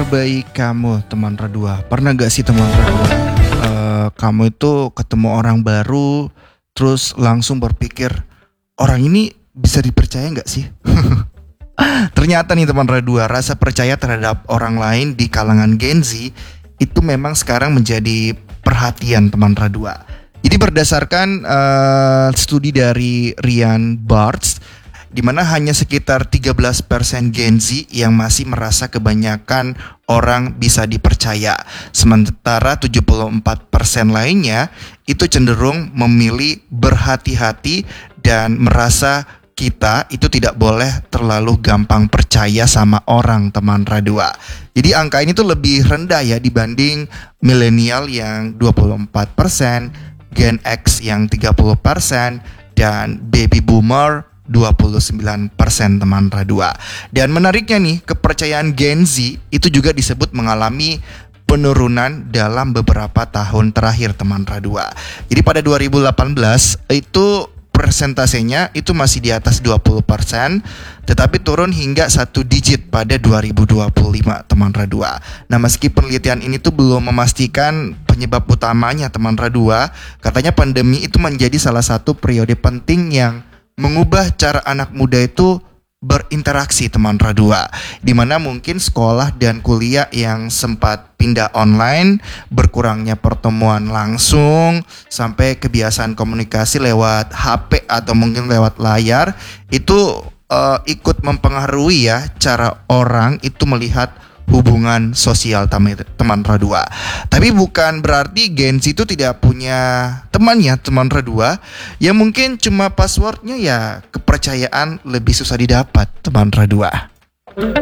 terbaik kamu, teman Radua. Pernah gak sih teman Radua, kamu itu ketemu orang baru, terus langsung berpikir, orang ini bisa dipercaya gak sih? Ternyata nih teman Radua, rasa percaya terhadap orang lain di kalangan Gen Z itu memang sekarang menjadi perhatian teman Radua. Jadi berdasarkan studi dari Ryan Bartz, di mana hanya sekitar 13% Gen Z yang masih merasa kebanyakan orang bisa dipercaya. Sementara 74% lainnya itu cenderung memilih berhati-hati dan merasa kita itu tidak boleh terlalu gampang percaya sama orang, teman Radua. Jadi angka ini tuh lebih rendah ya dibanding milenial yang 24%, Gen X yang 30%, dan baby boomer 29%, teman Radua. Dan menariknya nih, kepercayaan Gen Z itu juga disebut mengalami penurunan dalam beberapa tahun terakhir, teman Radua. Jadi pada 2018 itu persentasenya itu masih di atas 20%, tetapi turun hingga 1 digit pada 2025, teman Radua. Nah, meski penelitian ini tuh belum memastikan penyebab utamanya, teman Radua, katanya pandemi itu menjadi salah satu periode penting yang mengubah cara anak muda itu berinteraksi, teman Radua, di mana mungkin sekolah dan kuliah yang sempat pindah online, berkurangnya pertemuan langsung, sampai kebiasaan komunikasi lewat HP atau mungkin lewat layar itu ikut mempengaruhi ya cara orang itu melihat hubungan sosial, teman Radua. Tapi bukan berarti Gen Z itu tidak punya teman ya, teman Radua. Ya mungkin cuma passwordnya ya kepercayaan lebih susah didapat, teman Radua.